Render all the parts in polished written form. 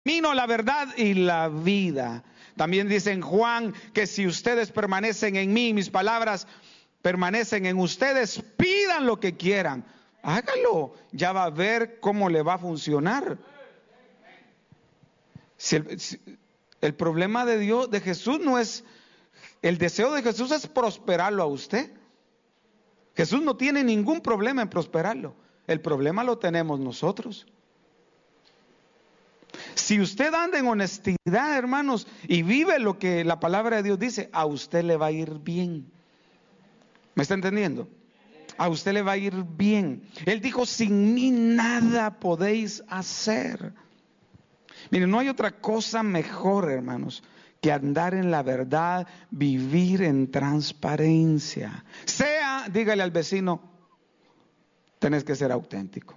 camino, la verdad y la vida. También dice en Juan que si ustedes permanecen en mí, mis palabras permanecen en ustedes, pidan lo que quieran. Hágalo, ya va a ver cómo le va a funcionar. El problema de Dios, de Jesús no es, el deseo de Jesús es prosperarlo a usted. Jesús no tiene ningún problema en prosperarlo. El problema lo tenemos nosotros. Si usted anda en honestidad, hermanos, y vive lo que la palabra de Dios dice, a usted le va a ir bien. ¿Me está entendiendo? A usted le va a ir bien. Él dijo, sin mí nada podéis hacer. Miren, no hay otra cosa mejor, hermanos, que andar en la verdad, vivir en transparencia. Dígale al vecino, tenés que ser auténtico.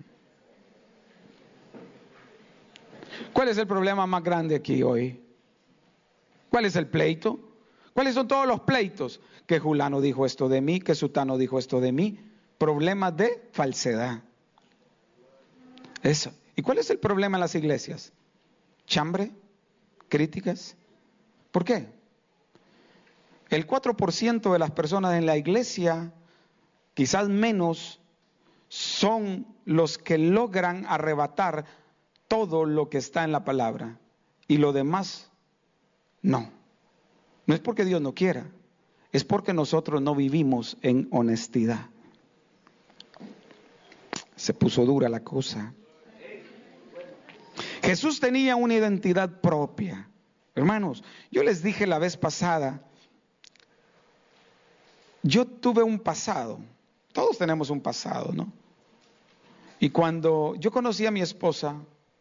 ¿Cuál es el problema más grande aquí hoy? ¿Cuál es el pleito? ¿Cuáles son todos los pleitos? Que Julano dijo esto de mí, que Sutano dijo esto de mí. Problemas de falsedad. Eso. ¿Y cuál es el problema en las iglesias? Chambre, críticas. ¿Por qué? El 4% de las personas en la iglesia, quizás menos, son los que logran arrebatar todo lo que está en la palabra. Y lo demás, no. No es porque Dios no quiera, es porque nosotros no vivimos en honestidad. Se puso dura la cosa. Jesús tenía una identidad propia. Hermanos, yo les dije la vez pasada, yo tuve un pasado. Todos tenemos un pasado, ¿no? Y cuando yo conocí a mi esposa,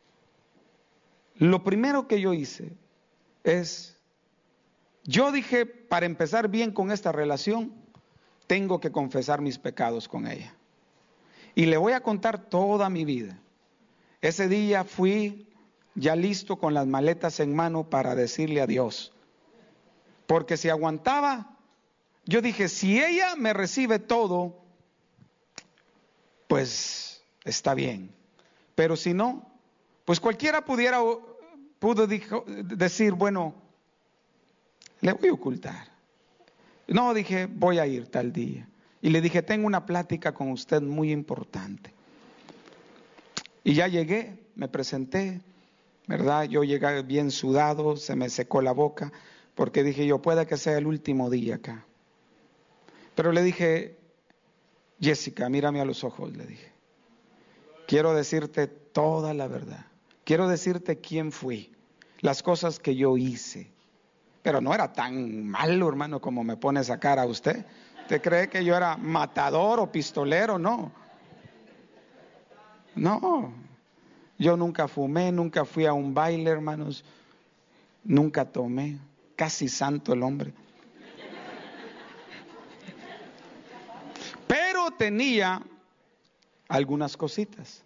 lo primero que yo hice es, yo dije, para empezar bien con esta relación, tengo que confesar mis pecados con ella. Y le voy a contar toda mi vida. Ese día fui ya listo con las maletas en mano para decirle adiós. Porque si aguantaba, yo dije, si ella me recibe todo, pues está bien. Pero si no, pues cualquiera pudo decir, bueno, le voy a ocultar. No, dije, voy a ir tal día. Y le dije, tengo una plática con usted muy importante. Y ya llegué, me presenté, ¿verdad? Yo llegué bien sudado, se me secó la boca, porque dije yo, puede que sea el último día acá. Pero le dije, Jessica, mírame a los ojos, le dije. Quiero decirte toda la verdad. Quiero decirte quién fui, las cosas que yo hice. Pero no era tan malo, hermano, como me pone esa cara a usted. ¿Usted cree que yo era matador o pistolero? No. No. Yo nunca fumé, nunca fui a un baile, hermanos. Nunca tomé. Casi santo el hombre. Pero tenía algunas cositas.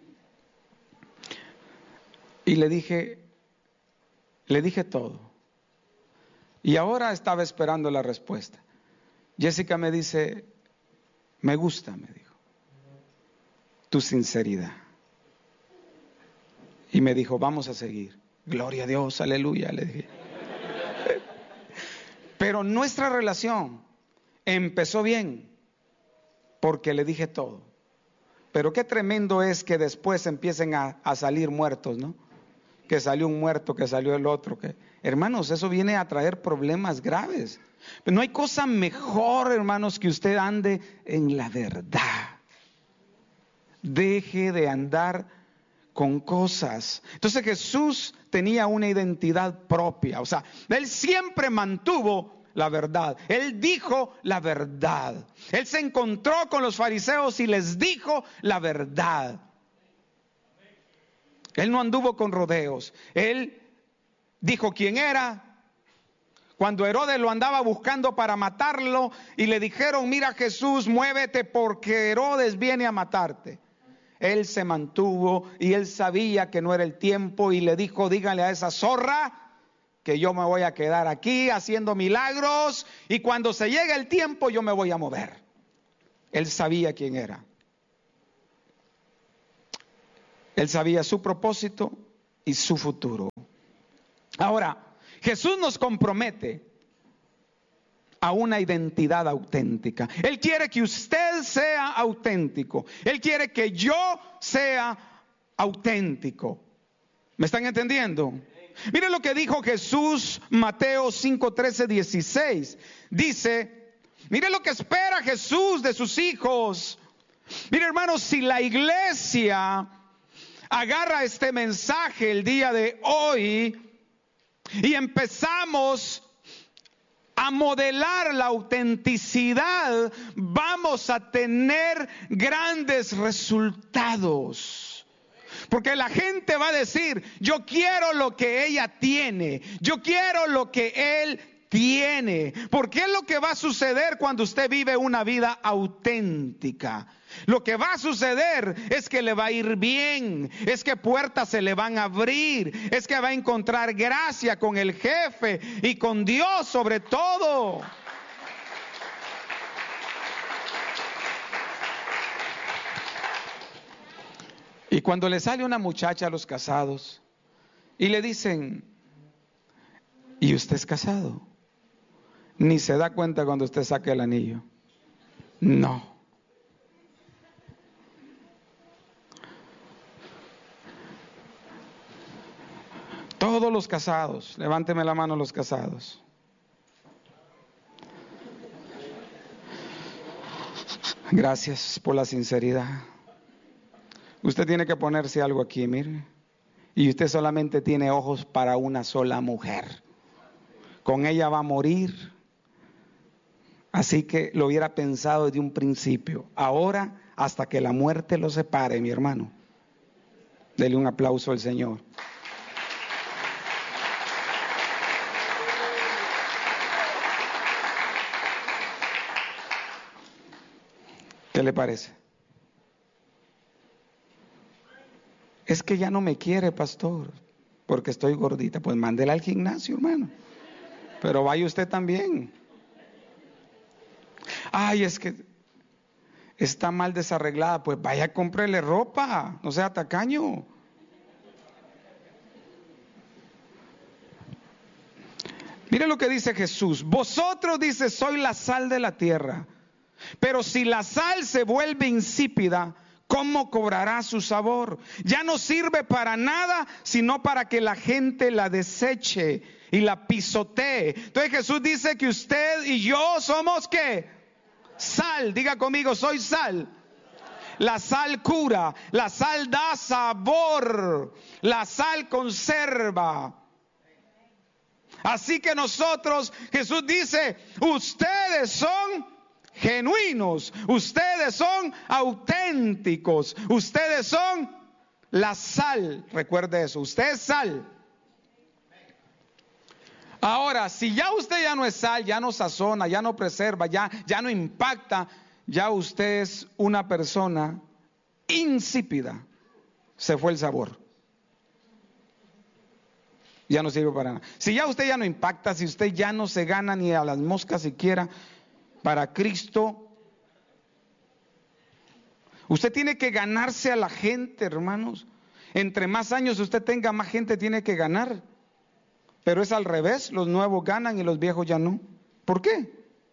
Y le dije todo. Y ahora estaba esperando la respuesta. Jessica me dice, me gusta, me dijo, tu sinceridad. Y me dijo, vamos a seguir. Gloria a Dios, aleluya, le dije. Pero nuestra relación empezó bien porque le dije todo. Pero qué tremendo es que después empiecen a salir muertos, ¿no? Que salió un muerto, que salió el otro. Hermanos, eso viene a traer problemas graves. Pero no hay cosa mejor, hermanos, que usted ande en la verdad. Deje de andar con cosas. Entonces Jesús tenía una identidad propia. O sea, Él siempre mantuvo la verdad. Él dijo la verdad. Él se encontró con los fariseos y les dijo la verdad. Él no anduvo con rodeos. Él dijo quién era. Cuando Herodes lo andaba buscando para matarlo y le dijeron, mira Jesús, muévete porque Herodes viene a matarte. Él se mantuvo y él sabía que no era el tiempo y le dijo, dígale a esa zorra que yo me voy a quedar aquí haciendo milagros y cuando se llegue el tiempo yo me voy a mover. Él sabía quién era. Él sabía su propósito y su futuro. Ahora, Jesús nos compromete a una identidad auténtica. Él quiere que usted sea auténtico. Él quiere que yo sea auténtico. ¿Me están entendiendo? Miren lo que dijo Jesús, Mateo 5, 13, 16. Dice, miren lo que espera Jesús de sus hijos. Miren, hermanos, si la iglesia agarra este mensaje el día de hoy y empezamos a modelar la autenticidad, vamos a tener grandes resultados. Porque la gente va a decir, yo quiero lo que ella tiene, yo quiero lo que él tiene. Porque es lo que va a suceder cuando usted vive una vida auténtica. Lo que va a suceder es que le va a ir bien, es que puertas se le van a abrir, es que va a encontrar gracia con el jefe y con Dios sobre todo. Y cuando le sale una muchacha a los casados y le dicen, ¿y usted es casado? Ni se da cuenta cuando usted saca el anillo. No. Todos los casados, levánteme la mano los casados. Gracias por la sinceridad. Usted tiene que ponerse algo aquí, mire. Y usted solamente tiene ojos para una sola mujer. Con ella va a morir. Así que lo hubiera pensado desde un principio. Ahora, hasta que la muerte lo separe, mi hermano. Dele un aplauso al Señor. ¿Qué le parece? Es que ya no me quiere, pastor, porque estoy gordita. Pues mándela al gimnasio, hermano. Pero vaya usted también. Ay, es que está mal desarreglada. Pues vaya, cómprele ropa, no sea tacaño. Mire lo que dice Jesús. Vosotros, dice, sois la sal de la tierra. Pero si la sal se vuelve insípida, ¿cómo cobrará su sabor? Ya no sirve para nada, sino para que la gente la deseche y la pisotee. Entonces Jesús dice que usted y yo somos ¿qué? Sal. Diga conmigo, soy sal. La sal cura, la sal da sabor, la sal conserva. Así que nosotros, Jesús dice, ustedes son genuinos, ustedes son auténticos, ustedes son la sal. Recuerde eso, usted es sal. Ahora, si ya usted ya no es sal, ya no sazona, ya no preserva, ya no impacta, ya usted es una persona insípida. Se fue el sabor. Ya no sirve para nada. Si ya usted ya no impacta, si usted ya no se gana ni a las moscas siquiera, para Cristo, usted tiene que ganarse a la gente, hermanos. Entre más años usted tenga, más gente tiene que ganar. Pero es al revés, los nuevos ganan y los viejos ya no. ¿Por qué?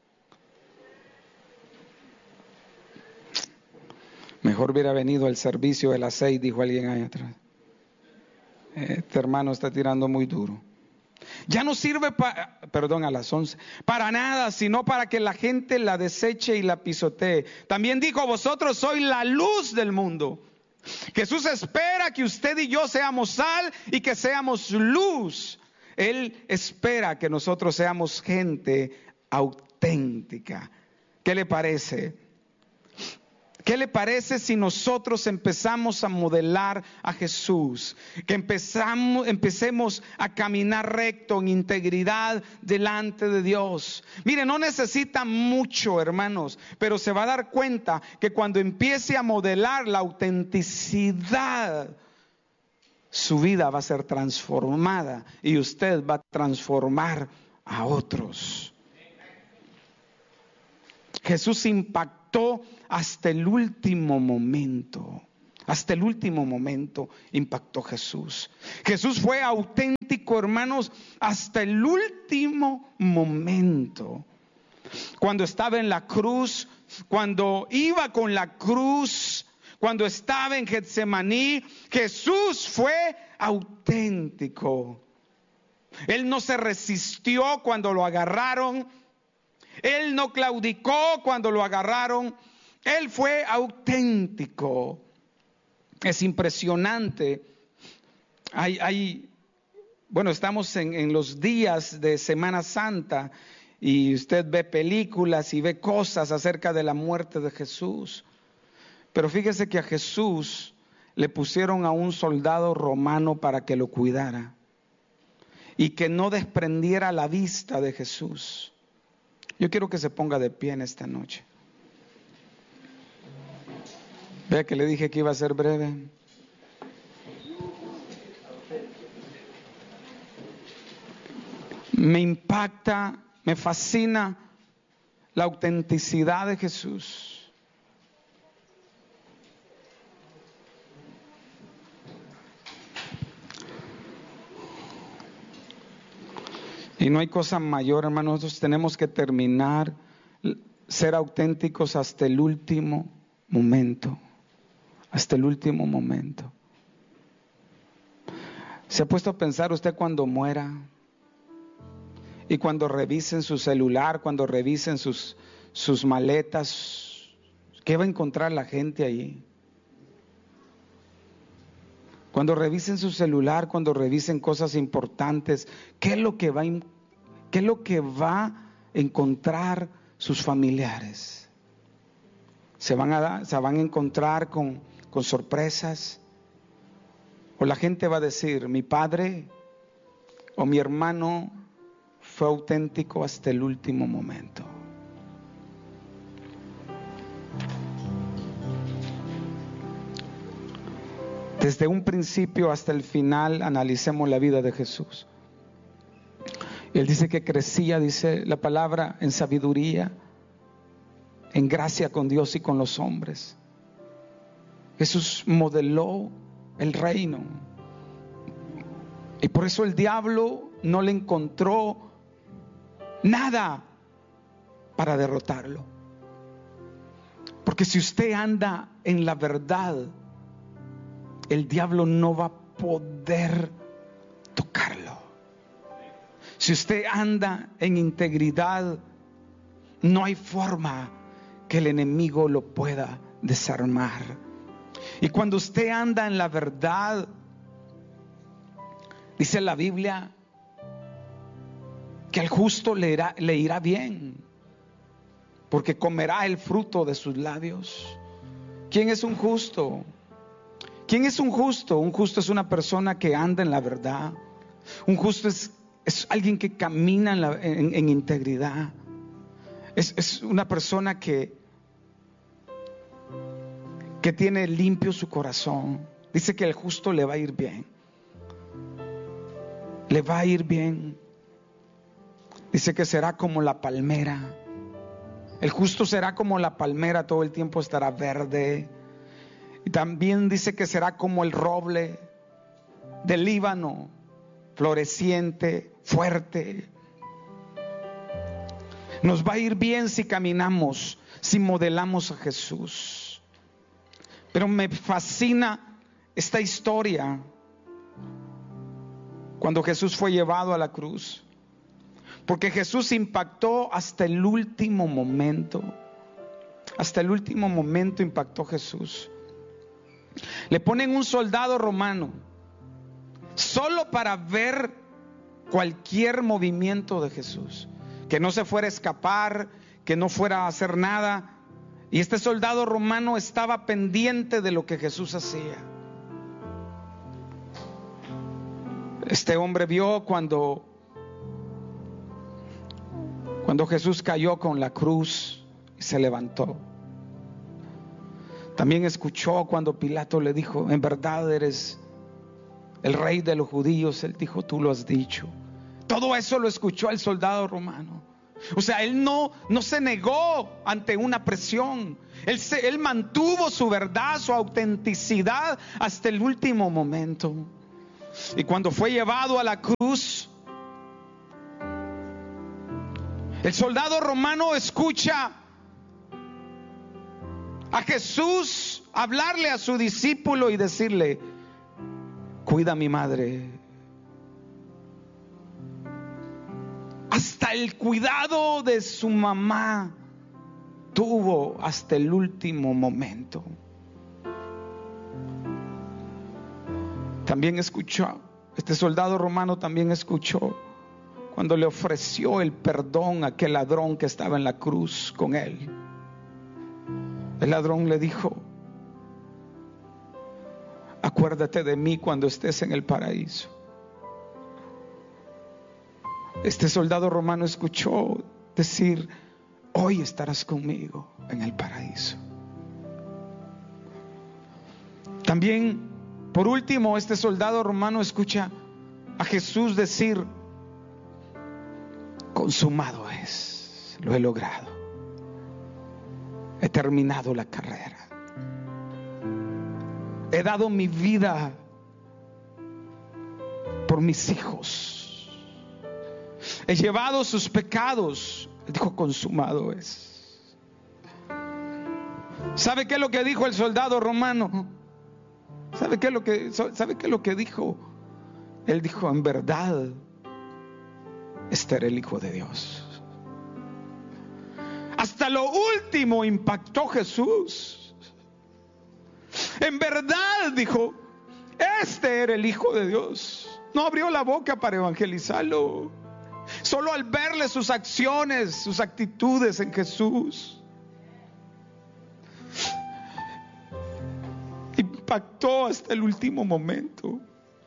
Mejor hubiera venido el servicio de las 6, dijo alguien ahí atrás. Este hermano está tirando muy duro. Ya no sirve a las 11, para nada, sino para que la gente la deseche y la pisotee. También dijo, vosotros sois la luz del mundo. Jesús espera que usted y yo seamos sal y que seamos luz. Él espera que nosotros seamos gente auténtica. ¿Qué le parece? ¿Qué le parece si nosotros empezamos a modelar a Jesús? Que empecemos a caminar recto en integridad delante de Dios. Mire, no necesita mucho, hermanos, pero se va a dar cuenta que cuando empiece a modelar la autenticidad, su vida va a ser transformada y usted va a transformar a otros. Jesús impactó hasta el último momento. Hasta el último momento impactó Jesús. Jesús fue auténtico, hermanos, hasta el último momento. Cuando estaba en la cruz, cuando iba con la cruz, cuando estaba en Getsemaní, Jesús fue auténtico. Él no se resistió cuando lo agarraron. Él no claudicó cuando lo agarraron. Él fue auténtico. Es impresionante. Bueno, estamos en los días de Semana Santa y usted ve películas y ve cosas acerca de la muerte de Jesús. Pero fíjese que a Jesús le pusieron a un soldado romano para que lo cuidara y que no desprendiera la vista de Jesús. Yo quiero que se ponga de pie en esta noche. Vea que le dije que iba a ser breve. Me impacta, me fascina la autenticidad de Jesús. Y no hay cosa mayor, hermanos. Nosotros tenemos que terminar, ser auténticos hasta el último momento. Hasta el último momento. ¿Se ha puesto a pensar usted cuando muera? Y cuando revisen su celular, cuando revisen sus maletas, ¿qué va a encontrar la gente ahí? Cuando revisen su celular, cuando revisen cosas importantes, ¿qué es lo que va a encontrar sus familiares? Se van a encontrar con sorpresas. O la gente va a decir, mi padre o mi hermano fue auténtico hasta el último momento. Desde un principio hasta el final analicemos la vida de Jesús. Él dice que crecía, dice la palabra, en sabiduría, en gracia con Dios y con los hombres. Jesús modeló el reino. Y por eso el diablo no le encontró nada para derrotarlo. Porque si usted anda en la verdad, el diablo no va a poder tocarlo. Si usted anda en integridad, no hay forma que el enemigo lo pueda desarmar. Y cuando usted anda en la verdad, dice la Biblia que al justo le irá bien, porque comerá el fruto de sus labios. ¿Quién es un justo? ¿Quién es un justo? Un justo es una persona que anda en la verdad. Un justo es alguien que camina en integridad. Es una persona que tiene limpio su corazón. Dice que al justo le va a ir bien. Le va a ir bien. Dice que será como la palmera. El justo será como la palmera, todo el tiempo estará verde. Y también dice que será como el roble del Líbano, floreciente, fuerte. Nos va a ir bien si caminamos, si modelamos a Jesús. Pero me fascina esta historia cuando Jesús fue llevado a la cruz, porque Jesús impactó hasta el último momento. Hasta el último momento impactó Jesús. Le ponen un soldado romano solo para ver cualquier movimiento de Jesús, que no se fuera a escapar, que no fuera a hacer nada. Y este soldado romano estaba pendiente de lo que Jesús hacía. Este hombre vio cuando Jesús cayó con la cruz y se levantó. También escuchó cuando Pilato le dijo, en verdad eres el rey de los judíos. Él dijo, tú lo has dicho. Todo eso lo escuchó el soldado romano. O sea, él no se negó ante una presión. Él mantuvo su verdad, su autenticidad hasta el último momento. Y cuando fue llevado a la cruz, el soldado romano escucha a Jesús hablarle a su discípulo y decirle: cuida a mi madre. Hasta el cuidado de su mamá tuvo hasta el último momento. También escuchó, este soldado romano también escuchó cuando le ofreció el perdón a aquel ladrón que estaba en la cruz con él. El ladrón le dijo: acuérdate de mí cuando estés en el paraíso. Este soldado romano escuchó decir: hoy estarás conmigo en el paraíso. También, por último, este soldado romano escucha a Jesús decir: consumado es, lo he logrado, he terminado la carrera, he dado mi vida por mis hijos, he llevado sus pecados. Él dijo: consumado es. ¿Sabe qué es lo que dijo el soldado romano? ¿Sabe qué es lo que dijo? Él dijo: en verdad, este era el Hijo de Dios. Hasta lo último impactó Jesús. En verdad, dijo, este era el Hijo de Dios. No abrió la boca para evangelizarlo. Solo al verle sus acciones, sus actitudes en Jesús, impactó hasta el último momento.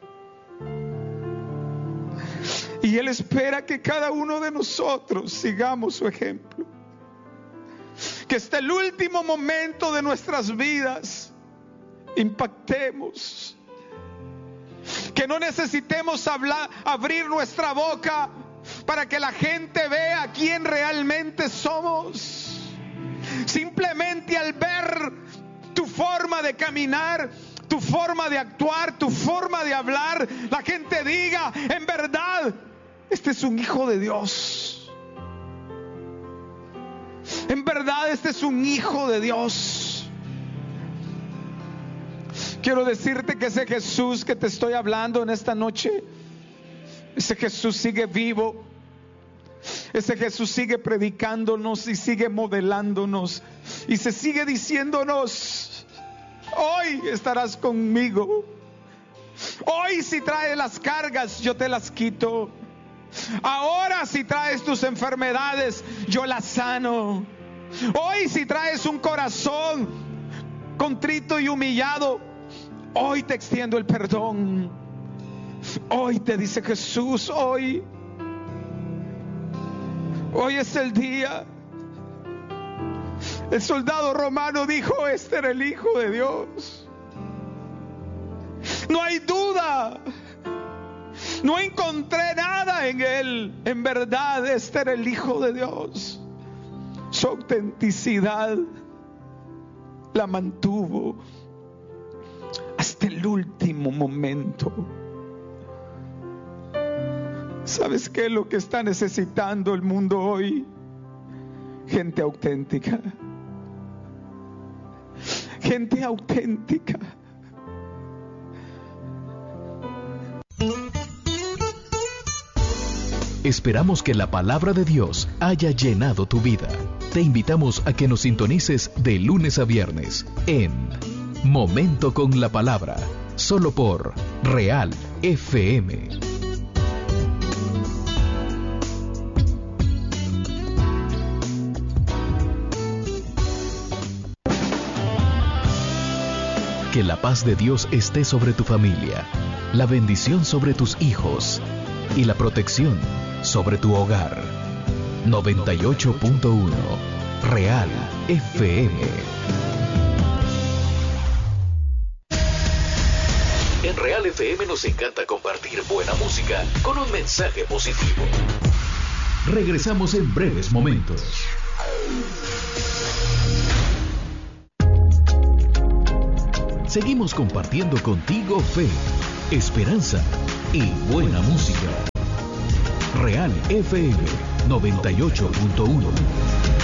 Y Él espera que cada uno de nosotros sigamos su ejemplo. Que hasta el último momento de nuestras vidas impactemos. Que no necesitemos abrir nuestra boca para que la gente vea quién realmente somos. Simplemente al ver tu forma de caminar, tu forma de actuar, tu forma de hablar, la gente diga: en verdad, este es un hijo de Dios. En verdad, este es un hijo de Dios. Quiero decirte que ese Jesús que te estoy hablando en esta noche, ese Jesús sigue vivo. Ese Jesús sigue predicándonos y sigue modelándonos y se sigue diciéndonos: hoy estarás conmigo. Hoy, si traes las cargas, yo te las quito. Ahora, si traes tus enfermedades, yo las sano. Hoy, si traes un corazón contrito y humillado, hoy te extiendo el perdón. Hoy te dice Jesús: hoy es el día. El soldado romano dijo: este era el Hijo de Dios. No hay duda. No encontré nada en él. En verdad, este era el Hijo de Dios. Su autenticidad la mantuvo hasta el último momento. ¿Sabes qué es lo que está necesitando el mundo hoy? Gente auténtica. Gente auténtica. Esperamos que la palabra de Dios haya llenado tu vida. Te invitamos a que nos sintonices de lunes a viernes en Momento con la Palabra, solo por Real FM. Que la paz de Dios esté sobre tu familia, la bendición sobre tus hijos y la protección sobre tu hogar. 98.1 Real FM. En Real FM nos encanta compartir buena música con un mensaje positivo. Regresamos en breves momentos. Seguimos compartiendo contigo fe, esperanza y buena música. Real FM 98.1.